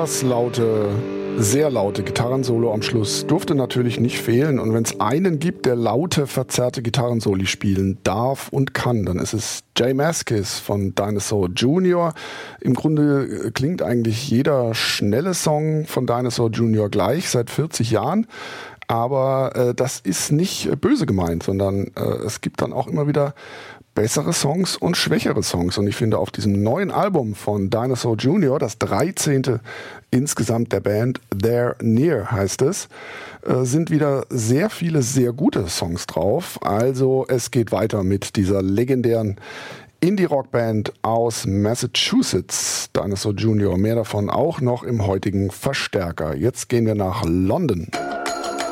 Das sehr laute Gitarrensolo am Schluss durfte natürlich nicht fehlen. Und wenn es einen gibt, der laute, verzerrte Gitarrensoli spielen darf und kann, dann ist es J Mascis von Dinosaur Jr. Im Grunde klingt eigentlich jeder schnelle Song von Dinosaur Jr. gleich, seit 40 Jahren. Aber das ist nicht böse gemeint, sondern es gibt dann auch immer wieder bessere Songs und schwächere Songs. Und ich finde, auf diesem neuen Album von Dinosaur Jr., das 13. insgesamt der Band, They're Near heißt es, sind wieder sehr viele sehr gute Songs drauf. Also es geht weiter mit dieser legendären Indie-Rock-Band aus Massachusetts, Dinosaur Jr. Mehr davon auch noch im heutigen Verstärker. Jetzt gehen wir nach London.